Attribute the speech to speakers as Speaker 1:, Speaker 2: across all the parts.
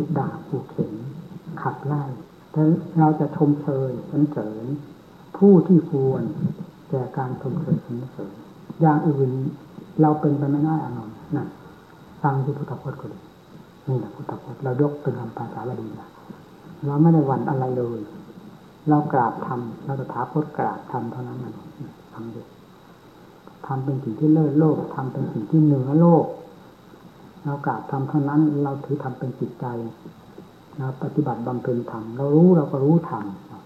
Speaker 1: ด่าขู่เข็นขับไล่แต่เราจะชมเชยสรรเสริญผู้ที่ควรแก่การชมเชยสรรเสริญอย่างอื่นเราเป็นไปไม่ได้อานนท์นั่นฟังที่พุทธพจน์ก็ดีนี่แหละพุทธพจน์เรายกเป็นคำภาษาบาลีนะเราไม่ได้หวั่นอะไรเลยเรากราบธรรมเราตถาคตกราบธรรมเท่านั้นนะทำดีทำเป็นสิ่งที่เลิศโลกทำเป็นสิ่งที่เหนือโลกเรากราบธรรมเท่านั้นเราถือธรรมเป็นจิตใจเราปฏิบัติบำเพ็ญธรรมเรารู้เราก็รู้ธรรม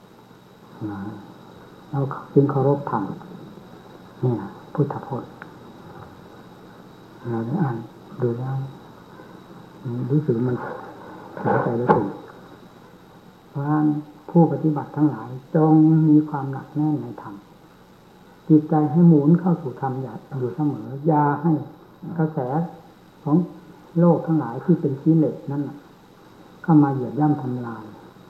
Speaker 1: เราจึงเคารพธรรมเนี่ยพุทธพจน์เราได้อ่านดูแล้วรู้สึกมันสนใจแล้วถึงเพราะผู้ปฏิบัติทั้งหลายจงมีความหนักแน่นในธรรมจิตใจให้หมุนเข้าสู่ธรรมอยู่เสมออย่าให้กระแสของโลกทั้งหลายที่เป็นกิเลสนั่นเข้ามาเหยียบย่ำทำลาย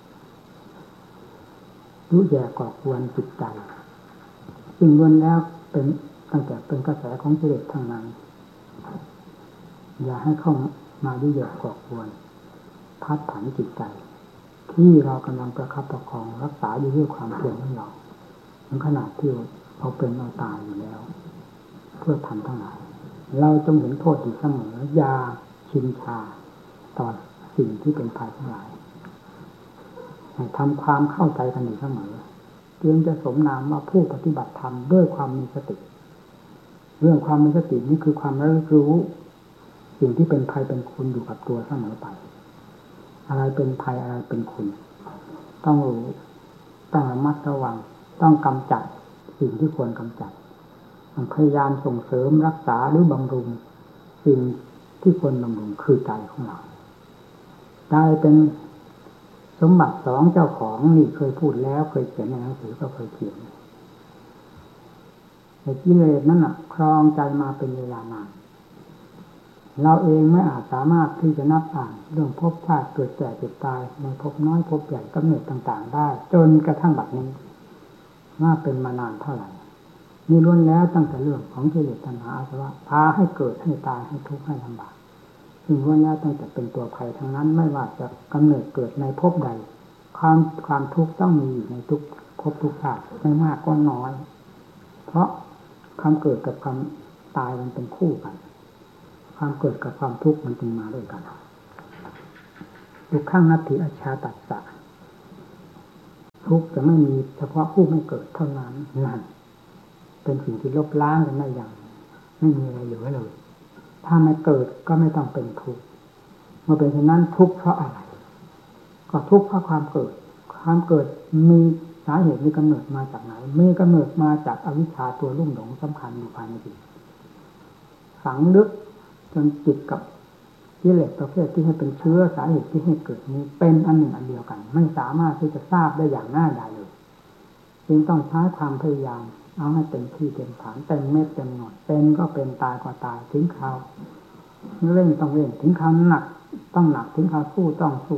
Speaker 1: ยุ่ยแย่ก่อกวนจิตใจซึ่งล้วนแล้วเป็นตั้งแต่เป็นกระแสของกิเลสทั้งนั้นอย่าให้เข้ามายุ่ยแย่ก่อกวนพัดผันจิตใจที่เรากำลังประคับประคองรักษาอยู่ด้วยความเพียรของเราในขณะที่เอาเป็นเอาตายอยู่แล้วเพื่อทำทั้งหลายเราจงเห็นโทษอยู่เสมออย่าชินชาต่อสิ่งที่เป็นภัยทั้งหลายให้ทำความเข้าใจกันอยู่เสมอจึงจะสมนามว่าผู้ปฏิบัติธรรมด้วยความมีสติเรื่องความมีสตินี่คือความรู้สิ่งที่เป็นภัยเป็นคุณอยู่กับตัวเสมอไปอะไรเป็นภัยอะไรเป็นคุณต้องรู้ต้องระมัดระวังต้องกำจัดสิ่งที่ควรกำจัดพยายามส่งเสริมรักษาหรือบำรุงสิ่งที่ควรบำรุงคือใจของเราใจเป็นสมบัติสองเจ้าของนี่เคยพูดแล้วเคยเขียนในหนังสือก็เคยเขียนแต่กิเลสนั้นครองใจมาเป็นเวลานานเราเองไม่อาจสามารถที่จะนับอ่านเรื่องภพชาติเกิดแก่เจ็บตายในภพน้อยภพใหญ่กำเนิดต่างๆได้จนกระทั่งบัดนี้ว่าเป็นมานานเท่าไหร่นี่ล้วนแล้วตั้งแต่เรื่องของกิเลสตัณหาอาสวะพาให้เกิดให้ตายให้ทุกข์ให้ลำบากซึ่งล้วนแล้วตั้งแต่เป็นตัวภัยทั้งนั้นไม่ว่าจะกำเนิดเกิดในภพใดความทุกข์ต้องมีอยู่ในทุกภพทุกชาติไม่มากก็น้อยเพราะความเกิดกับความตายมันเป็นคู่กันความเกิดกับความทุกข์มันจึงมาด้วยกันทุกขังนัตถิอชาตัสสะทุกข์จะไม่มีเฉพาะผู้ไม่เกิดเท่านั้นนั่นเป็นสิ่งที่ลบล้างกันได้อย่างไม่มีอะไรเหลือเลยถ้าไม่เกิดก็ไม่ต้องเป็นทุกข์เมื่อเป็นเช่นนั้นทุกข์เพราะอะไรก็ทุกข์เพราะความเกิดความเกิดมีสาเหตุมีกำเนิดมาจากไหนมีกำเนิดมาจากอวิชชาตัวลุ่มหลงสำคัญอยู่ภายในจิตฝังลึกจนจิตกับกิเลสประเภทที่ให้เป็นเชื้อสาเหตุที่ให้เกิดนี้เป็นอันหนึ่งอันเดียวกันไม่สามารถที่จะทราบได้อย่างง่ายดายเลยจึงต้องใช้ความพยายามเอาให้เต็มที่เต็มฐานเต็มเม็ดเต็มหน่วยเป็นก็เป็นตายก็ตายถึงคราวเร่งต้องเร่งถึงคราวหนักต้องหนักถึงคราวสู้ต้องสู้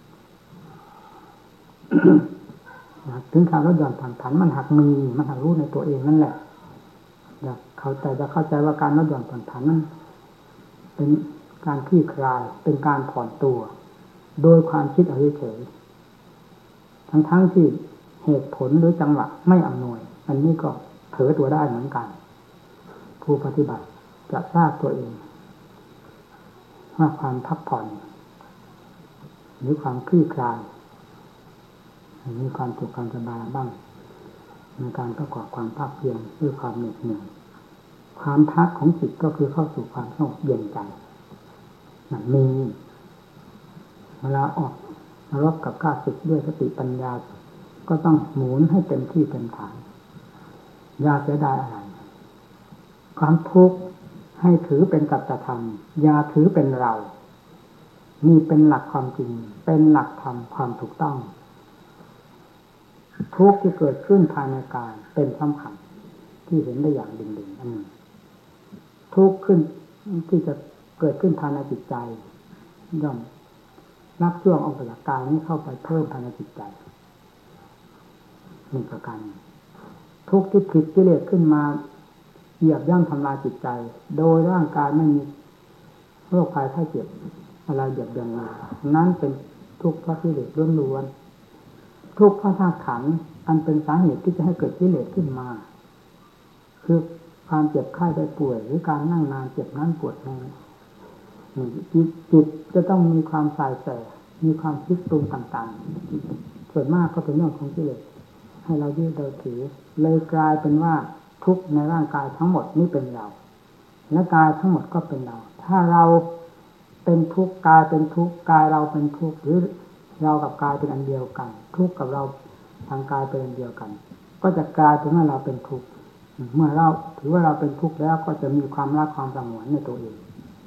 Speaker 1: ถึงคราวลดหย่อนผ่อนผันมันหักมีมันหักรู้ในตัวเองนั่นแหละอยากเข้าใจว่าการลดหย่อนผ่อนผันนั้นเป็นการคลี่คลายเป็นการผ่อนตัวโดยความคิดเอาเฉยๆทั้งที่เหตุผลหรือจังหวะไม่อำนวยอันนี้ก็เผลอตัวได้เหมือนกันผู้ปฏิบัติจะทราบตัวเองว่าความพักผ่อนหรือความคลี่คลายมีความสุขความสบายบ้างในการประกอบความภาคเพียรด้วยความเหน็ดเหนื่อยความพักของจิตก็คือเข้าสู่ความสงบเย็นใจมันมีเวลาออกรบกับข้าศึกด้วยสติปัญญาก็ต้องหมุนให้เต็มที่เต็มฐานอย่าเสียดายอะไรความทุกข์ให้ถือเป็นสัจธรรมอย่าถือเป็นเรานี่เป็นหลักความจริงเป็นหลักธรรมความถูกต้องทุกข์ที่เกิดขึ้นภายในกายเป็นสำคัญที่เห็นได้อย่างดิ่งๆอันนี้ทุกข์ขึ้นที่จะเกิดขึ้นภายในจิตใจย่อมรับช่วงออกจากกายนี้เข้าไปเพิ่มภายในจิตใจนี่ประการทุกข์ที่ผิดกิเลสขึ้นมาเหยียบย่ำทำลายจิตใจโดยร่างกายไม่มีโรคภัยไข้เจ็บอะไรเดือดเดือดนั้นเป็นทุกข์เพราะกิเลสล้วนๆทุกข์เพราะธาตุขันธ์อันเป็นสาเหตุที่จะให้เกิดกิเลสขึ้นมาคือความเจ็บไข้ได้ป่วยหรือการนั่งนานเจ็บนั้นปวดนี้จิตจะต้องมีความสายแสมีความคิดปรุงต่างๆส่วนมากก็เป็นเรื่องของกิเลสให้เรายึดเราถือเลยกลายเป็นว่าทุกข์ในร่างกายทั้งหมดนี้เป็นเราและกายทั้งหมดก็เป็นเราถ้าเราเป็นทุกข์กายเป็นทุกข์กายเราเป็นทุกข์หรือเรากับกายเป็นอันเดียวกันทุกข์กับเราทางกายเป็นอันเดียวกันก็จะกลายเป็นว่าเราเป็นทุกข์เมื่อเราถือว่าเราเป็นทุกข์แล้วก็จะมีความรักความสงวนในตัวเอง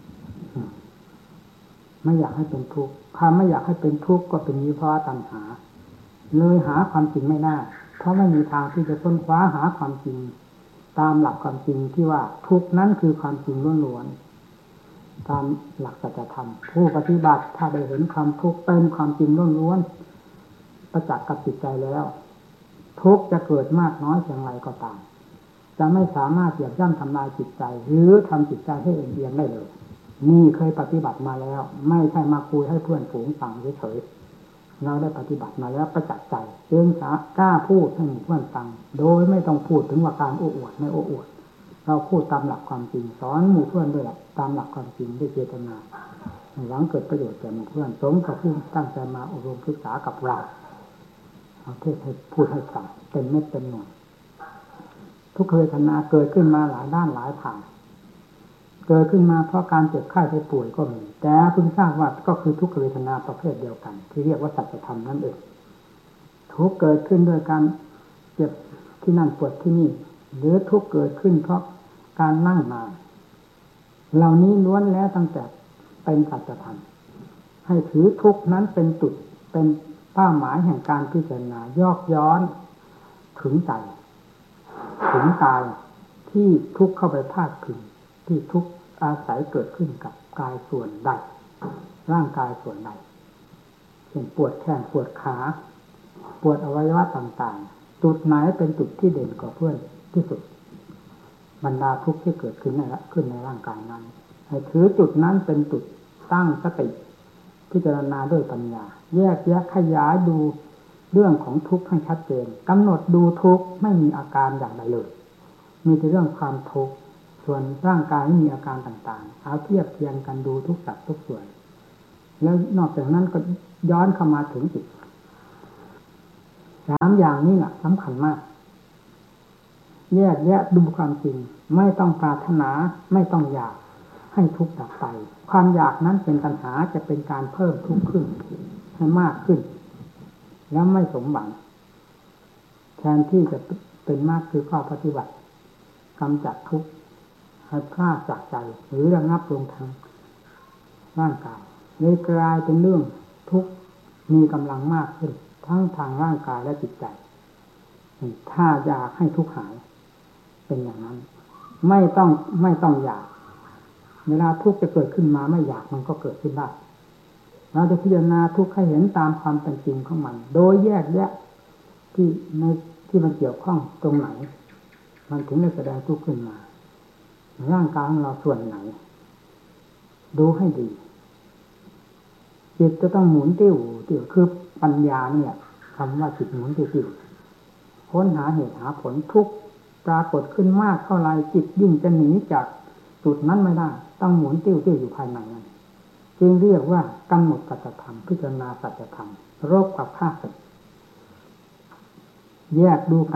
Speaker 1: ไม่อยากให้เป็นทุกข์ความไม่อยากให้เป็นทุกข์ก็เป็นวิภาวะตัณหาเลยหาความจริงไม่ได้เพราะไม่มีทางที่จะค้นคว้าหาความจริงตามหลักความจริงที่ว่าทุกข์นั้นคือความจริงล้วนๆตามหลักสัจธรรมผู้ปฏิบัติถ้าได้เห็นความทุกข์เป็นความจริงล้วนๆประจักษ์กับจิตใจแล้วทุกข์จะเกิดมากน้อยเพียงไรก็ตามจะไม่สามารถเหยียบย่ำทำลายจิตใจหรือทำจิตใจให้เอียงได้เลยนี่เคยปฏิบัติมาแล้วไม่ใช่มาคุยให้เพื่อนฝูงฟังเฉยๆเราได้ปฏิบัติมาแล้วประจักษ์ใจจึงกล้าพูดให้เพื่อนฟังโดยไม่ต้องพูดถึงว่าการโอ้อวดไม่โอ้อวดเราพูดตามหลักความจริงสอนหมู่เพื่อนด้วยตามหลักความจริงด้วยเจตนาหวังเกิดประโยชน์แก่หมู่เพื่อนสมกับผู้ตั้งใจมาอบรมศึกษากับเราเอาเทศให้พูดให้ฟังเป็นเม็ดเป็นหน่วยทุกขเวทนาเกิดขึ้นมาหลายด้านหลายทางเกิดขึ้นมาเพราะการเจ็บไข้ได้ป่วยก็มีแต่เพิ่งทราบว่าก็คือทุกขเวทนาประเภทเดียวกันที่เรียกว่าสัจธรรมนั่นเองทุกเกิดขึ้นโดยการเจ็บที่นั่นปวดที่นี่หรือทุกเกิดขึ้นเพราะการนั่งนานเหล่านี้ล้วนแล้วตั้งแต่เป็นสัจธรรมให้ถือทุกนั้นเป็นจุดเป็นเป้าหมายแห่งการพิจารณายอกย้อนถึงใจถึงกายที่ทุกเข้าไปพาดพิงที่ทุกอาศัยเกิดขึ้นกับกายส่วนใดร่างกายส่วนใดเช่นปวดแขนปวดขาปวดอวัยวะต่างๆจุดไหนเป็นจุดที่เด่นกว่าเพื่อนที่สุดบรรดาทุกข์ที่เกิดขึ้นในร่างกายนั้นให้ถือจุดนั้นเป็นจุดตั้งสติพิจารณาด้วยปัญญาแยกแยะขยายดูเรื่องของทุกข์ให้ชัดเจนกำหนดดูทุกข์ไม่มีอาการอย่างใดเลยมีแต่เรื่องความทุกข์ส่วนร่างกายมีอาการต่างๆเอาเทียบเทียงกันดูทุกสัดทุกส่วนแล้วนอกจากนั้นก็ย้อนเข้ามาถึงจิตสามอย่างนี้แหละสำคัญมากแยกแยะดูความจริงไม่ต้องปรารถนาไม่ต้องอยากให้ทุกข์ดับไปความอยากนั้นเป็นปัญหาจะเป็นการเพิ่มทุกข์ขึ้นให้มากขึ้นแล้วไม่สมหวังแทนที่จะเป็นมากคือข้อปฏิบัติกำจัดทุกข์ให้พลาดจากใจหรือระงับลงทางร่างกายเลยกลายเป็นเรื่องทุกข์มีกำลังมากขึ้นทั้งทางร่างกายและจิตใจถ้าอยากให้ทุกข์หายเป็นอย่างนั้นไม่ต้องอยากเวลาทุกข์จะเกิดขึ้นมาไม่อยากมันก็เกิดขึ้นได้เราจะพิจารณาทุกข์ให้เห็นตามความเป็นจริงของมันโดยแยกแยะที่มันเกี่ยวข้องตรงไหนมันถึงได้แสดงทุกข์ขึ้นมาร่างกายของเราส่วนไหนดูให้ดีจิตจะต้องหมุนติ้วคือปัญญาเนี่ยคำว่าจิตหมุนติ้วค้นหาเหตุหาผลทุกข์ปรากฏขึ้นมากเท่าไรจิตยิ่งจะหนีจากจุดนั้นไม่ได้ต้องหมุนติ้วอยู่ภายในนั้นจึงเรียกว่ากำหนดสัจธรรมพิจารณาสัจธรรมรบกับข้าศึกแยกดู